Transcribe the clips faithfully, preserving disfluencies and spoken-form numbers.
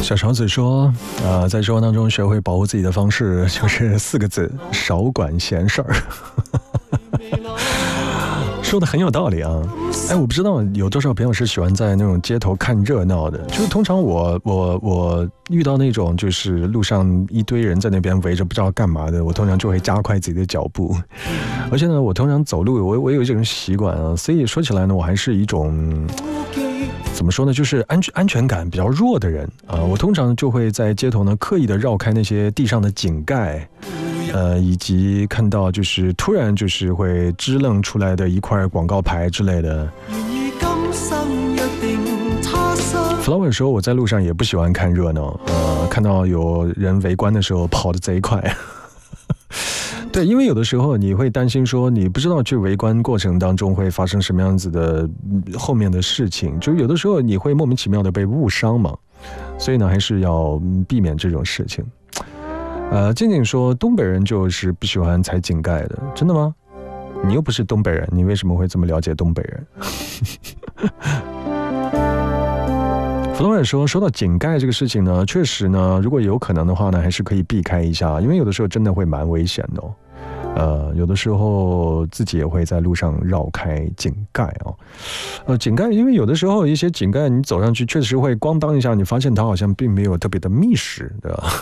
小勺子说，呃，在生活当中学会保护自己的方式就是四个字：少管闲事儿。说的很有道理啊！哎，我不知道有多少朋友是喜欢在那种街头看热闹的。就是通常我我我遇到那种就是路上一堆人在那边围着不知道干嘛的，我通常就会加快自己的脚步。而且呢，我通常走路，我我有一种习惯啊，所以说起来呢，我还是一种怎么说呢，就是安全安全感比较弱的人啊。我通常就会在街头呢刻意的绕开那些地上的井盖。呃，以及看到就是突然就是会支棱出来的一块广告牌之类的。Flower 说我在路上也不喜欢看热闹，呃，看到有人围观的时候跑得贼快。对，因为有的时候你会担心说你不知道去围观过程当中会发生什么样子的后面的事情，就有的时候你会莫名其妙的被误伤嘛，所以呢还是要避免这种事情。呃，静静说东北人就是不喜欢踩井盖的，真的吗？你又不是东北人，你为什么会这么了解东北人？弗洛尔说，说到井盖这个事情呢，确实呢，如果有可能的话呢，还是可以避开一下，因为有的时候真的会蛮危险的哦。呃，有的时候自己也会在路上绕开井盖哦。呃，井盖，因为有的时候一些井盖你走上去，确实会咣当一下，你发现它好像并没有特别的密实，对吧？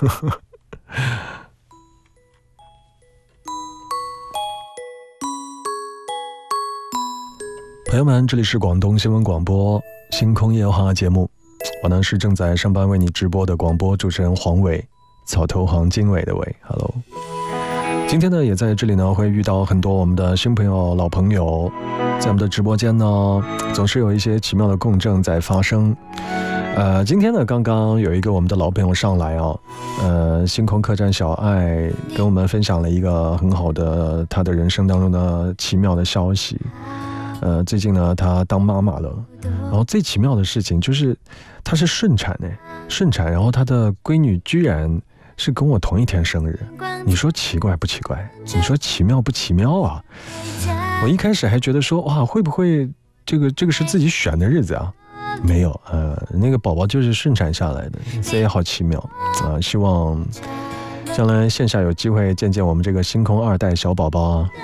朋友们，这里是广东新闻广播星空夜话节目，我呢是正在上班为你直播的广播主持人黄伟，草头黄经纬的伟 ，Hello。今天呢，也在这里呢会遇到很多我们的新朋友、老朋友，在我们的直播间呢，总是有一些奇妙的共振在发生。呃，今天呢，刚刚有一个我们的老朋友上来啊，呃，星空客栈小爱跟我们分享了一个很好的他的人生当中的奇妙的消息。呃，最近呢，她当妈妈了，然后最奇妙的事情就是她是顺产哎，顺产，然后她的闺女居然是跟我同一天生日，你说奇怪不奇怪？你说奇妙不奇妙啊？我一开始还觉得说哇，会不会这个这个是自己选的日子啊？没有，呃，那个宝宝就是顺产下来的，所以好奇妙啊、呃！希望将来线下有机会见见我们这个星空二代小宝宝啊。